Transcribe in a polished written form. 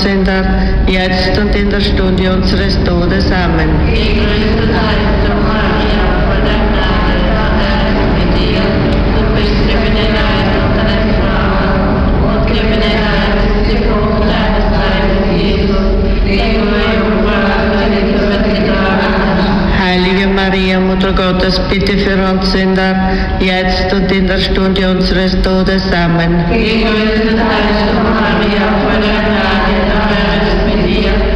Sünder, jetzt und in der Stunde unseres Todes. Amen. Gegrüßet seist du, Maria, voll der Gnade, der Herr ist mit dir. Du bist gebenedeit unter den Frauen, und gebenedeit ist die Frucht deines Leibes, Jesus, den du in Geburt getragen hast. Heilige Maria, Mutter Gottes, bitte für uns Sünder, jetzt und in der Stunde unseres Todes. Amen. Gegrüßet seist du, Maria, voll der Gnade, der Herr ist mit dir.